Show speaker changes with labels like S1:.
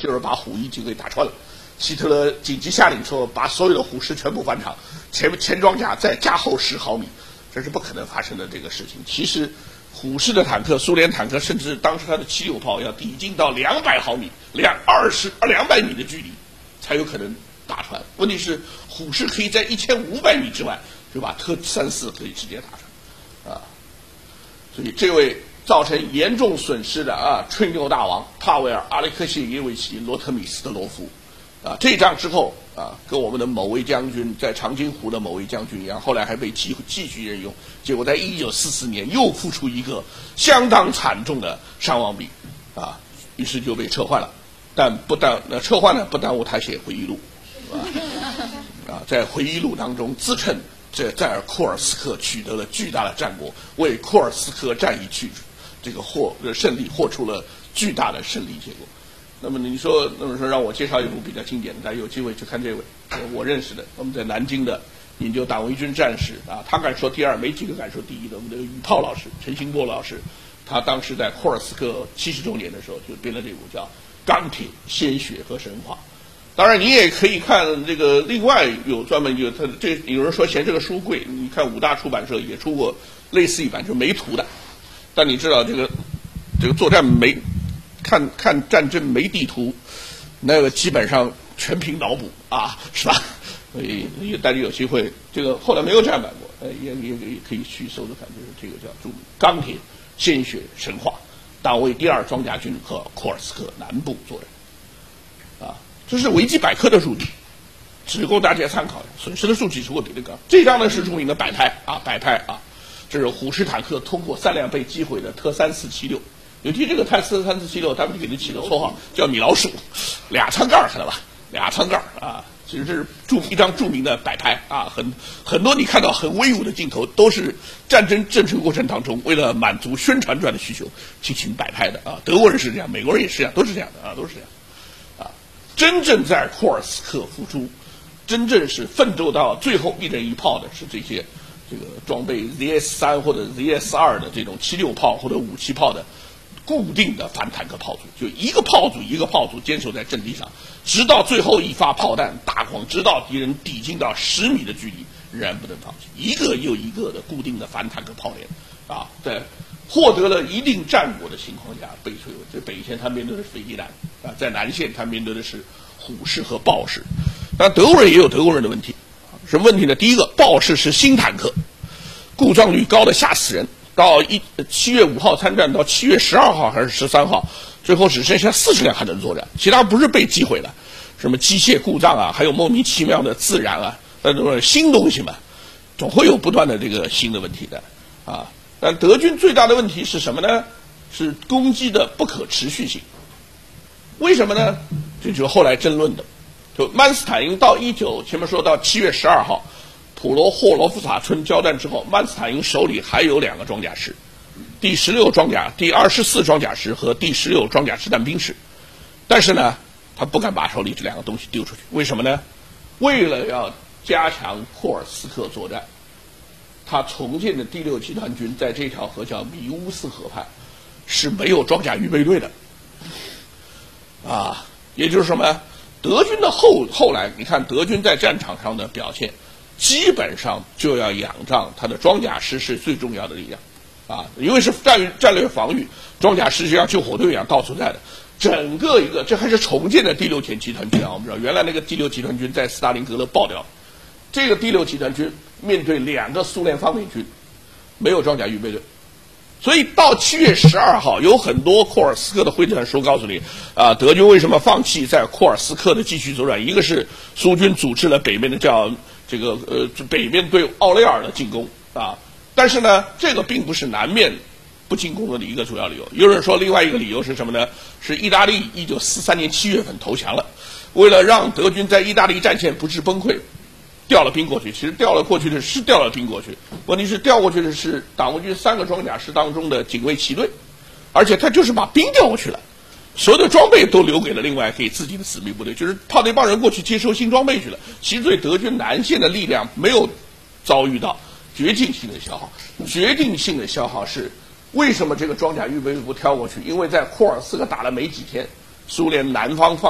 S1: 就是把虎一经给打穿了。希特勒紧急下令说，把所有的虎式全部翻厂，前装甲再加厚10毫米，这是不可能发生的这个事情。其实，虎式的坦克，苏联坦克甚至当时它的76炮要抵近到200毫米、200米的距离，才有可能打穿。问题是，虎式可以在1500米之外就把特34可以直接打穿，啊，所以这位造成严重损失的吹牛大王帕维尔·阿列克谢耶维奇·罗特米斯特罗夫。这一仗之后跟我们的某位将军在长津湖的某位将军一样，后来还被继续任用，结果在1944年又付出一个相当惨重的伤亡比，于是就被撤换了。但撤换呢不耽误他写回忆录，在回忆录当中自称在尔库尔斯克取得了巨大的战果，为库尔斯克战役胜利获出了巨大的胜利结果。那么说让我介绍一部比较经典的，大家有机会去看这位我认识的，我们在南京的研究党卫军战士他敢说第二，没几个敢说第一的。我们的羽炮老师陈兴波老师，他当时在库尔斯克70周年的时候就编了这部叫《钢铁、鲜血和神话》。当然，你也可以看这个，另外有专门有人说嫌这个书贵，你看武大出版社也出过类似一版，就是没图的。但你知道这个作战看战争没地图，那个基本上全凭脑补是吧？所以大家有机会，这个后来没有这样版过，也可以去搜着看，就是这个叫《钢铁、鲜血、神话》，党卫第2装甲军和库尔斯克南部作战，这是维基百科的数据，只供大家参考。损失的数据是会比这个高。这张呢是著名的摆拍，这是虎式坦克通过3辆被击毁的特3476。尤其这个特3476，他们给它起了绰号叫米老鼠，2舱盖看到吧？2舱盖其实这是一张著名的摆拍很多你看到很威武的镜头，都是战争政治过程当中为了满足宣传转的需求进行摆拍的德国人是这样，美国人也是这样，都是这样的都是这样真正在库尔斯克付出，真正是奋斗到最后一人一炮的是这个装备 ZS3 或者 ZS2 的这种76炮或者57炮的固定的反坦克炮组，就一个炮组坚守在阵地上，直到最后一发炮弹打光，直到敌人抵近到10米的距离，仍然不能放弃。一个又一个的固定的反坦克炮连在获得了一定战果的情况下被摧毁。在北线他面对的是飞机弹在南线他面对的是虎式和豹式。但德国人也有德国人的问题，什么问题呢？第一个，豹式是新坦克，故障率高的吓死人。到7月5号参战，到7月12号还是13号，最后只剩下40辆还能作战，其他不是被击毁了，什么机械故障还有莫名其妙的自燃那种新东西嘛，总会有不断的这个新的问题的但德军最大的问题是什么呢？是攻击的不可持续性。为什么呢？这就是后来争论的。就曼斯坦因前面说到7月12号。普罗霍罗夫卡村交战之后，曼斯坦因手里还有2个装甲师，第24装甲师和第16装甲师弹兵师。但是呢，他不敢把手里这2个东西丢出去。为什么呢？为了要加强库尔斯克作战，他重建的第6集团军在这条河叫米乌斯河畔是没有装甲预备队的也就是什么？德军的后来你看德军在战场上的表现，基本上就要仰仗他的装甲师是最重要的力量因为是战略防御，装甲师就像救火队一样到处在的。整个这还是重建的第6集团军我们知道原来那个第6集团军在斯大林格勒爆掉，这个第6集团军面对2个苏联方面军，没有装甲预备队。所以到7月12号，有很多库尔斯克的会战书告诉你德军为什么放弃在库尔斯克的继续作战。一个是苏军组织了北面的叫北面对奥雷尔的进攻但是呢，这个并不是南面不进攻的一个主要理由。有人说另外一个理由是什么呢？是意大利1943年7月份投降了，为了让德军在意大利战线不致崩溃，调了兵过去。其实调了兵过去，问题是调过去的是党卫军3个装甲师当中的警卫骑队，而且他就是把兵调过去了，所有的装备都留给了另外给自己的死命部队，就是怕那帮人过去接收新装备去了。其实对德军南线的力量没有遭遇到决定性的消耗。决定性的消耗是为什么这个装甲预备队不挑过去？因为在库尔斯克打了没几天，苏联南方